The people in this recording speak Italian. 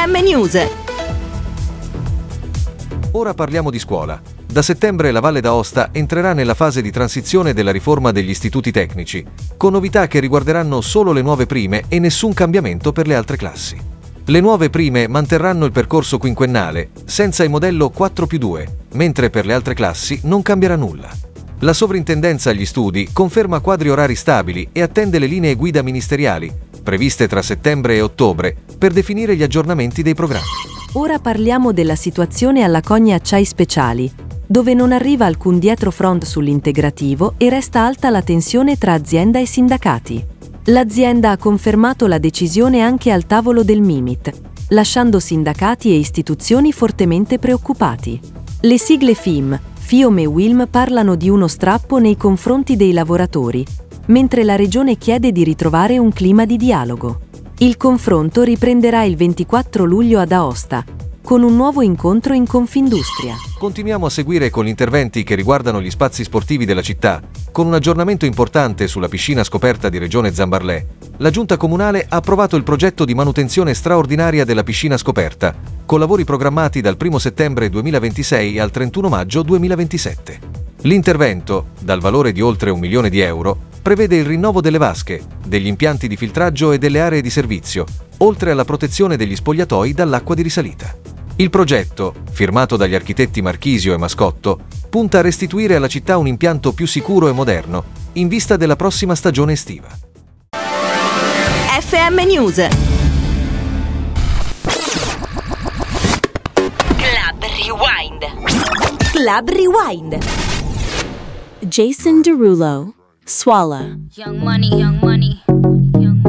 FM News. Ora parliamo di scuola. Da settembre la Valle d'Aosta entrerà nella fase di transizione della riforma degli istituti tecnici, con novità che riguarderanno solo le nuove prime e nessun cambiamento per le altre classi. Le nuove prime manterranno il percorso quinquennale, senza il modello 4+2, mentre per le altre classi non cambierà nulla. La Sovrintendenza agli Studi conferma quadri orari stabili e attende le linee guida ministeriali, previste tra settembre e ottobre, per definire gli aggiornamenti dei programmi. Ora parliamo della situazione alla Cogna Acciai Speciali, dove non arriva alcun dietrofront sull'integrativo e resta alta la tensione tra azienda e sindacati. L'azienda ha confermato la decisione anche al tavolo del Mimit, lasciando sindacati e istituzioni fortemente preoccupati. Le sigle FIM, FIOM e WILM parlano di uno strappo nei confronti dei lavoratori, mentre la Regione chiede di ritrovare un clima di dialogo. Il confronto riprenderà il 24 luglio ad Aosta, con un nuovo incontro in Confindustria. Continuiamo a seguire con gli interventi che riguardano gli spazi sportivi della città, con un aggiornamento importante sulla piscina scoperta di Regione Zambarlè. La Giunta Comunale ha approvato il progetto di manutenzione straordinaria della piscina scoperta, con lavori programmati dal 1 settembre 2026 al 31 maggio 2027. L'intervento, dal valore di oltre 1 milione di euro, prevede il rinnovo delle vasche, degli impianti di filtraggio e delle aree di servizio, oltre alla protezione degli spogliatoi dall'acqua di risalita. Il progetto, firmato dagli architetti Marchisio e Mascotto, punta a restituire alla città un impianto più sicuro e moderno, in vista della prossima stagione estiva. FM News. Club Rewind. Club Rewind. Jason Derulo, Swalla. Young money, young money.